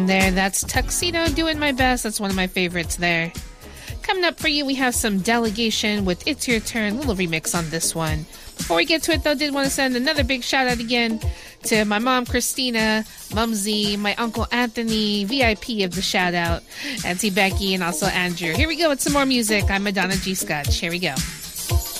There, that's Tuxedo, Doing My Best. That's one of my favorites there. Coming up for you, we have some Delegation with It's Your Turn, little remix on this one. Before we get to it, though, did want to send another big shout out again to my mom, Christina, Mumsy, my uncle, Anthony, VIP of the shout out, Auntie Becky, and also Andrew. Here we go with some more music. I'm Madonna G. Scotch. Here we go.